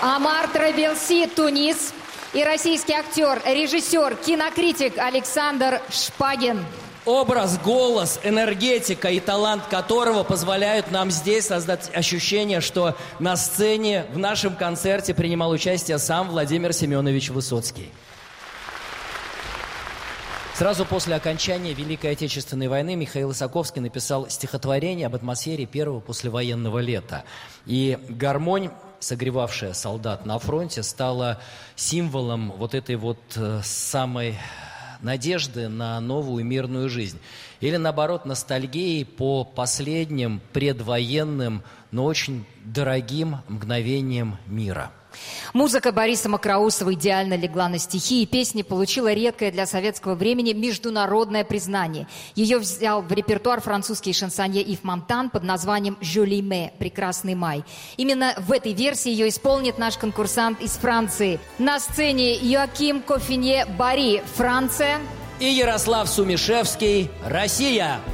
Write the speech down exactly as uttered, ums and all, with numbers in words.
Амар Трабелси, Тунис. И российский актер, режиссер, кинокритик Александр Шпагин. Образ, голос, энергетика и талант которого позволяют нам здесь создать ощущение, что на сцене в нашем концерте принимал участие сам Владимир Семенович Высоцкий. Сразу после окончания Великой Отечественной войны Михаил Исаковский написал стихотворение об атмосфере первого послевоенного лета. И гармонь, согревавшая солдат на фронте, стала символом вот этой вот э, самой надежды на новую мирную жизнь. Или, наоборот, ностальгии по последним предвоенным, но очень дорогим мгновениям мира. Музыка Бориса Мокроусова идеально легла на стихи, и песня получила редкое для советского времени международное признание. Ее взял в репертуар французский шансонье Ив Монтан под названием «Joli mai» – «Прекрасный май». Именно в этой версии ее исполнит наш конкурсант из Франции. На сцене Йоаким Кофинье Бари, Франция. И Ярослав Сумишевский, Россия.